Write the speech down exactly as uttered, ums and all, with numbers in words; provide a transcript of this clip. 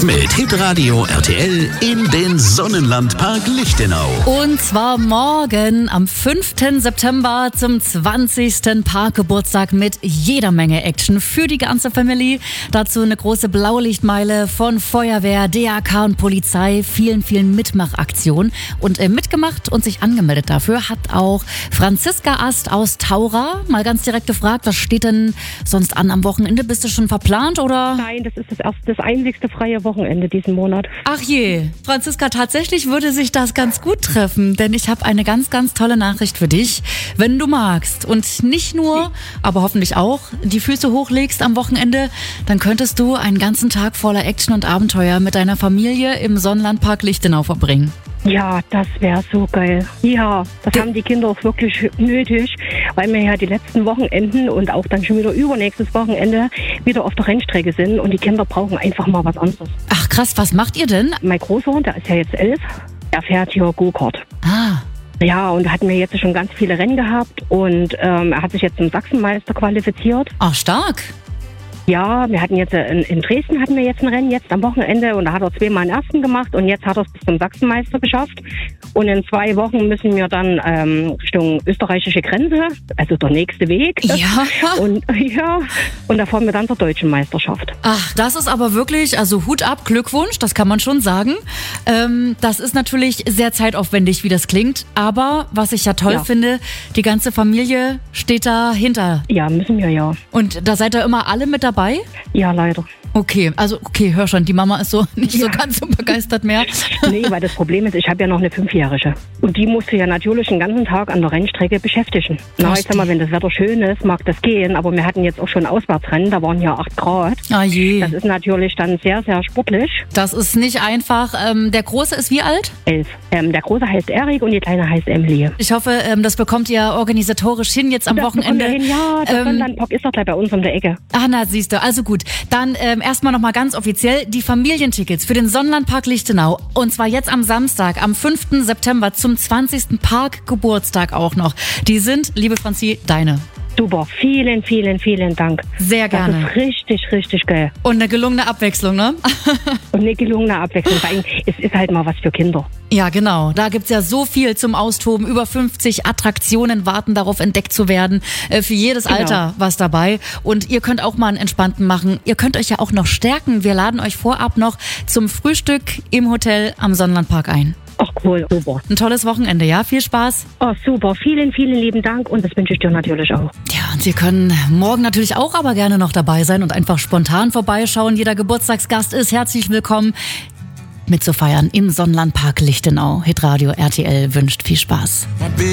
mit Hitradio R T L in den Sonnenlandpark Lichtenau. Und zwar morgen am fünften September zum zwanzigsten Parkgeburtstag mit jeder Menge Action für die ganze Family. Dazu eine große Blaulichtmeile von Feuerwehr, D A K und Polizei, vielen, vielen Mitmachaktionen. Und äh, mitgemacht und sich angemeldet dafür hat auch Franziska Ast aus Taura. Mal ganz direkt gefragt, was steht denn sonst an am Wochenende? Bist du schon verplant oder? Nein, das ist das erste, das einzigste freie Wochenende diesen Monat. Ach je, Franziska, tatsächlich würde sich das ganz gut treffen, denn ich habe eine ganz, ganz tolle Nachricht für dich. Wenn du magst und nicht nur, aber hoffentlich auch, die Füße hochlegst am Wochenende, dann könntest du einen ganzen Tag voller Action und Abenteuer mit deiner Familie im Sonnenlandpark Lichtenau verbringen. Ja, das wäre so geil. Ja, das Ge- haben die Kinder auch wirklich nötig, weil wir ja die letzten Wochenenden und auch dann schon wieder übernächstes Wochenende wieder auf der Rennstrecke sind und die Kinder brauchen einfach mal was anderes. Ach krass, was macht ihr denn? Mein Großsohn, der ist ja jetzt elf, der fährt hier Go-Kart. Ah. Ja, und hatten wir jetzt schon ganz viele Rennen gehabt und ähm, er hat sich jetzt zum Sachsenmeister qualifiziert. Ach, stark. Ja, wir hatten jetzt in, in Dresden hatten wir jetzt ein Rennen jetzt am Wochenende und da hat er zweimal den ersten gemacht und jetzt hat er es bis zum Sachsenmeister geschafft. Und in zwei Wochen müssen wir dann ähm, Richtung österreichische Grenze, also der nächste Weg. Ja. Und ja, und da fahren wir dann zur deutschen Meisterschaft. Ach, das ist aber wirklich, also Hut ab, Glückwunsch, das kann man schon sagen. Ähm, das ist natürlich sehr zeitaufwendig, wie das klingt, aber was ich ja toll Ja. finde, die ganze Familie steht dahinter. Ja, müssen wir ja. Und da seid ihr immer alle mit dabei? Ja, leider. Okay, also okay, hör schon, die Mama ist so nicht so Ja. ganz so begeistert mehr. Nee, weil das Problem ist, ich habe ja noch eine Fünfjährige. Und die musst du ja natürlich den ganzen Tag an der Rennstrecke beschäftigen. Na, ich sag mal, wenn das Wetter schön ist, mag das gehen. Aber wir hatten jetzt auch schon Auswärtsrennen, da waren ja acht Grad. Ah je, Das ist natürlich dann sehr, sehr sportlich. das ist nicht einfach. Ähm, der Große ist wie alt? Elf. Ähm, der Große heißt Erik und die Kleine heißt Emily. Ich hoffe, ähm, das bekommt ihr organisatorisch hin jetzt am Das Wochenende. bekommen wir hin. Ja, der Ähm, Sonnenlandpark ist doch gleich bei uns um der Ecke. Ah, na, siehst du. Also gut. Dann ähm, erstmal nochmal ganz offiziell die Familientickets für den Sonnenlandpark Lichtenau. Und zwar jetzt am Samstag, am fünften September zum zwanzigsten Parkgeburtstag auch noch. Die sind, liebe Franzi, deine. Super. Vielen, vielen, vielen Dank. Sehr gerne. Das ist richtig, richtig geil. Und eine gelungene Abwechslung, ne? Und eine gelungene Abwechslung. Vor allem, es ist halt mal was für Kinder. Ja, genau. Da gibt's ja so viel zum Austoben. Über fünfzig Attraktionen warten darauf, entdeckt zu werden. Äh, für jedes Genau. Alter was dabei. Und ihr könnt auch mal einen entspannten machen. Ihr könnt euch ja auch noch stärken. Wir laden euch vorab noch zum Frühstück im Hotel am Sonnenlandpark ein. Ach cool, super. Ein tolles Wochenende, ja? Viel Spaß. Oh, super. Vielen, vielen lieben Dank und das wünsche ich dir natürlich auch. Ja, und Sie können morgen natürlich auch aber gerne noch dabei sein und einfach spontan vorbeischauen. Jeder Geburtstagsgast ist herzlich willkommen, mitzufeiern im Sonnenlandpark Lichtenau. Hitradio R T L wünscht viel Spaß.